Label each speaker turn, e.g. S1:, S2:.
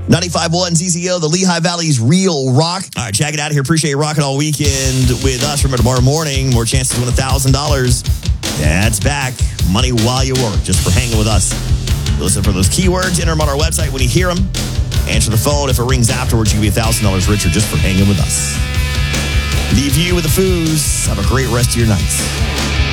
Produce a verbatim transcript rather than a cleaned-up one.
S1: ninety-five point one Z Z O, the Lehigh Valley's real rock. All right, check it out here. Appreciate you rocking all weekend with us. Remember, tomorrow morning, more chances to win one thousand dollars. That's back. Money while you work, just for hanging with us. Listen for those keywords, enter them on our website. When you hear them, answer the phone. If it rings afterwards, you can be one thousand dollars richer just for hanging with us. Leave you with the foos. Have a great rest of your nights.